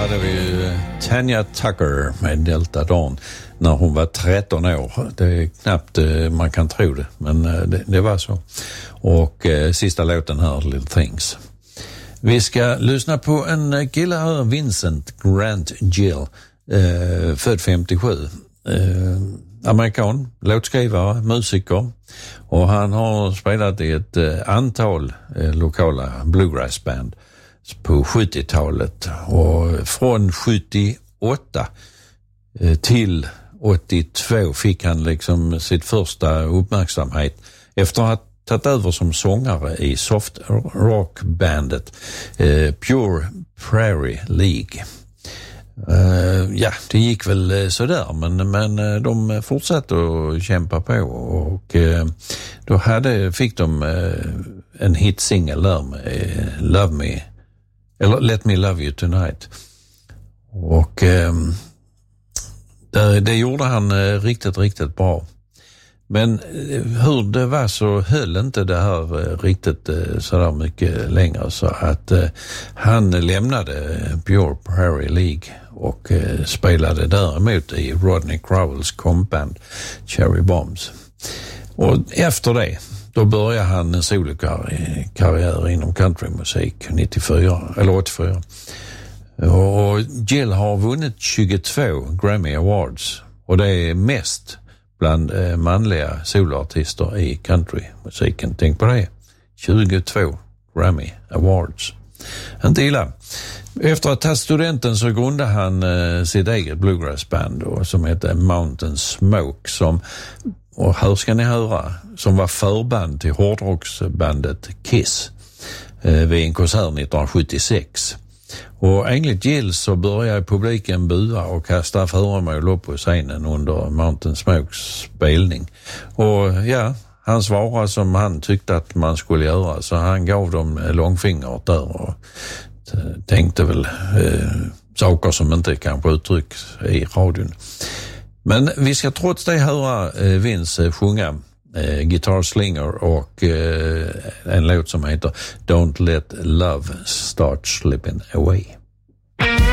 hade vi ju Tanya Tucker med Delta Dawn när hon var 13 år. Det är knappt man kan tro det, men det var så. Och sista låten här, Little Things. Vi ska lyssna på en kille här, Vincent Grant Gill, född 57. Amerikan, låtskrivare, musiker, och han har spelat i ett antal lokala bluegrassband på 70-talet, och från 78 till 82 fick han liksom sitt första uppmärksamhet efter att ha tagit över som sångare i soft rockbandet Pure Prairie League. Ja, det gick väl sådär, men de fortsatte att kämpa på, och då fick de en hitsingel där med Love Me, eller Let Me Love You Tonight, och det gjorde han riktigt bra. Men hur det var så höll inte det här riktigt sådär mycket längre, så att han lämnade Pure Prairie League och spelade däremot i Rodney Crowells kompband Cherry Bombs. Och efter det, då började han en solokarriär inom countrymusik 84. Och Gill har vunnit 22 Grammy Awards, och det är mest bland manliga soloartister i countrymusiken. Tänk på det. 22 Grammy Awards. Inte illa. Efter att ha tagit studenten så grundade han sitt eget bluegrassband som heter Mountain Smoke, och här ska ni höra, som var förband till hårdrocksbandet Kiss vid en konsert 1976. Och enligt Gill så började publiken bua och kasta föremål upp på scenen under Mountain Smokes spelning. Och ja, han svarade som han tyckte att man skulle göra, så han gav dem långfingret där och tänkte väl saker som inte kanske uttrycks i radion. Men vi ska trots det höra Vince sjunga Guitar Slinger och en låt som heter Don't Let Love Start Slipping Away.